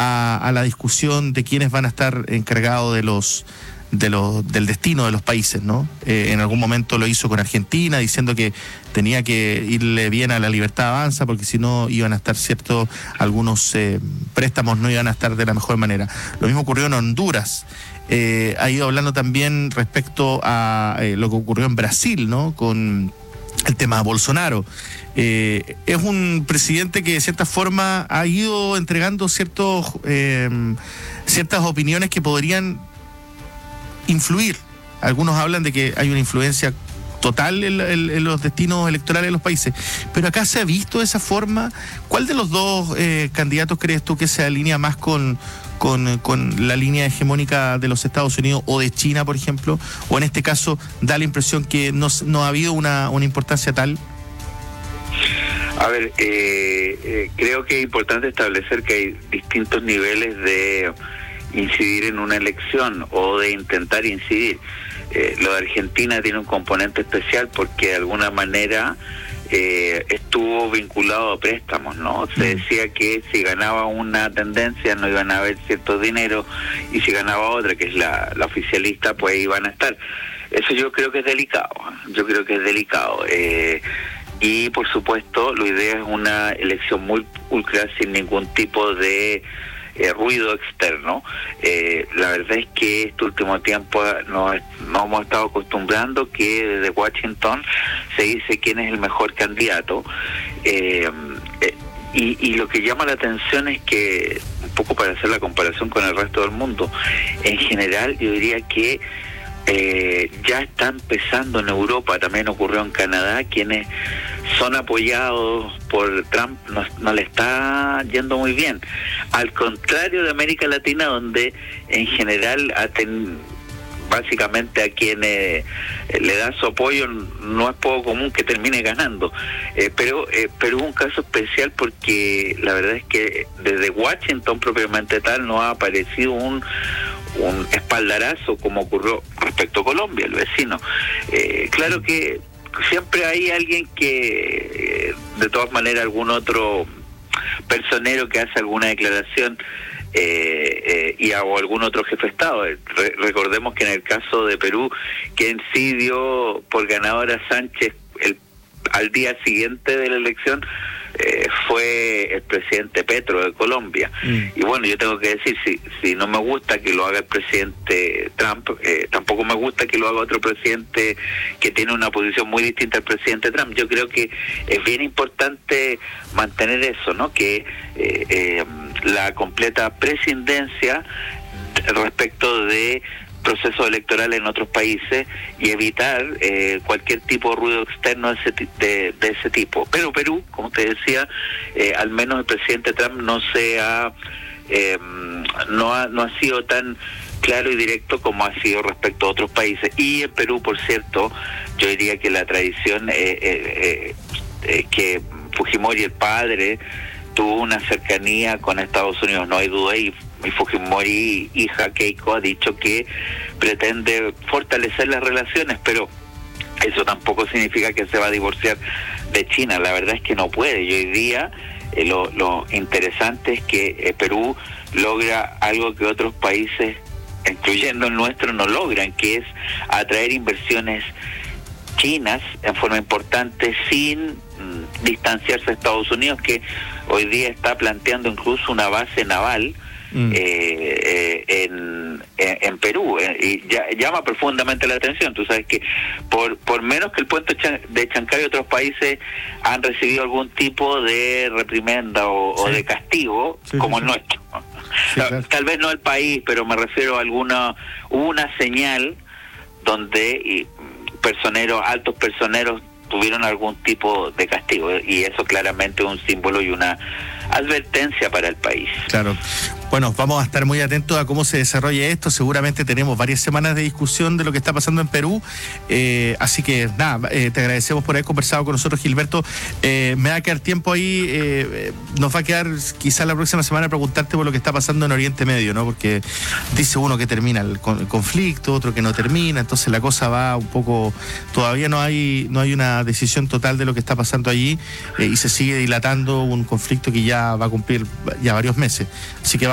a la discusión de quiénes van a estar encargados del destino de los países, ¿no? En algún momento lo hizo con Argentina, diciendo que tenía que irle bien a la Libertad Avanza, porque si no iban a estar algunos préstamos no iban a estar de la mejor manera. Lo mismo ocurrió en Honduras. Ha ido hablando también respecto a lo que ocurrió en Brasil, ¿no? Con el tema de Bolsonaro. Es un presidente que de cierta forma ha ido entregando ciertas opiniones que podrían influir. Algunos hablan de que hay una influencia total en los destinos electorales de los países, pero acá se ha visto de esa forma. ¿Cuál de los dos candidatos crees tú que se alinea más con la línea hegemónica de los Estados Unidos o de China, por ejemplo? O en este caso da la impresión que no ha habido una importancia tal. A ver, creo que es importante establecer que hay distintos niveles de incidir en una elección o de intentar incidir. Lo de Argentina tiene un componente especial porque de alguna manera estuvo vinculado a préstamos, ¿no? Se decía que si ganaba una tendencia no iban a haber ciertos dineros y si ganaba otra, que es la oficialista, pues iban a estar. Eso yo creo que es delicado, y por supuesto la idea es una elección muy pulcra sin ningún tipo de ruido externo. La verdad es que este último tiempo nos hemos estado acostumbrando que desde Washington se dice quién es el mejor candidato, y lo que llama la atención es que, un poco para hacer la comparación con el resto del mundo, en general yo diría que ya está empezando en Europa, también ocurrió en Canadá, quienes son apoyados por Trump no le está yendo muy bien, al contrario de América Latina, donde en general básicamente a quienes le da su apoyo no es poco común que termine ganando, pero es un caso especial porque la verdad es que desde Washington propiamente tal no ha aparecido un espaldarazo como ocurrió respecto a Colombia, el vecino. Claro que siempre hay alguien que, de todas maneras, algún otro personero que hace alguna declaración o algún otro jefe de Estado. Recordemos que en el caso de Perú, quien sí dio por ganador a Sánchez al día siguiente de la elección fue el presidente Petro de Colombia. Y bueno, yo tengo que decir, si no me gusta que lo haga el presidente Trump, tampoco me gusta que lo haga otro presidente que tiene una posición muy distinta al presidente Trump. Yo creo que es bien importante mantener eso, ¿no? Que la completa prescindencia respecto de procesos electorales en otros países y evitar cualquier tipo de ruido externo de ese tipo. Pero Perú, como te decía, al menos el presidente Trump no ha sido tan claro y directo como ha sido respecto a otros países. Y en Perú, por cierto, yo diría que la tradición que Fujimori, el padre, tuvo una cercanía con Estados Unidos, no hay duda, y Fujimori, hija Keiko, ha dicho que pretende fortalecer las relaciones, pero eso tampoco significa que se va a divorciar de China. La verdad es que no puede, y hoy día lo interesante es que Perú logra algo que otros países, incluyendo el nuestro, no logran, que es atraer inversiones chinas en forma importante sin distanciarse de Estados Unidos, que hoy día está planteando incluso una base naval en Perú, y llama profundamente la atención. Tú sabes que por menos que el puente de Chancay, otros países han recibido algún tipo de reprimenda o de castigo, como el nuestro. Sí, claro. Tal vez no el país, pero me refiero a hubo una señal donde altos personeros tuvieron algún tipo de castigo, y eso claramente es un símbolo y una advertencia para el país. Claro. Bueno, vamos a estar muy atentos a cómo se desarrolla esto. Seguramente tenemos varias semanas de discusión de lo que está pasando en Perú. Así que nada, te agradecemos por haber conversado con nosotros, Gilberto. Me va a quedar tiempo ahí. Nos va a quedar quizás la próxima semana preguntarte por lo que está pasando en Oriente Medio, ¿no? Porque dice uno que termina el conflicto, otro que no termina. Entonces la cosa va un poco... Todavía no hay una decisión total de lo que está pasando allí, y se sigue dilatando un conflicto que ya va a cumplir ya varios meses. Así que